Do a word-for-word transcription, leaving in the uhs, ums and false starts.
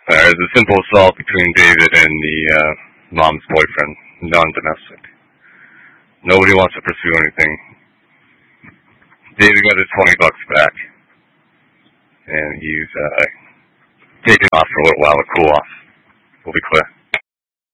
Uh, it was a simple assault between David and the uh, mom's boyfriend, non-domestic. Nobody wants to pursue anything. David got his twenty bucks back, and he's uh, taken off for a little while to cool off. We'll be clear.